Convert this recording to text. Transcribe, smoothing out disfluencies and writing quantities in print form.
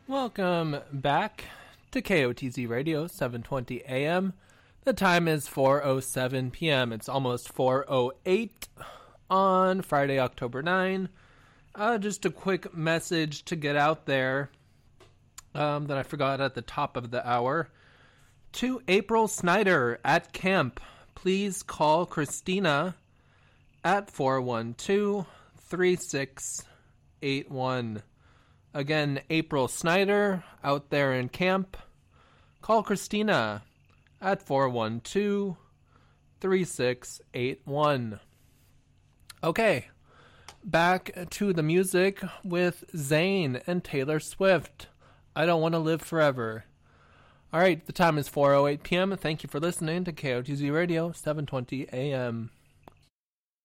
Welcome back to KOTZ Radio, 720 AM. The time is 4:07 PM. It's almost 4:08 on Friday, October 9. Just a quick message to get out there that I forgot at the top of the hour. To April Snyder at camp, please call Christina at 412-3681. Again, April Snyder out there in camp. Call Christina at 412-3681. Okay, back to the music with Zayn and Taylor Swift. I Don't Want to Live Forever. All right, the time is 4:08 p.m. Thank you for listening to KOTZ Radio, 720 AM.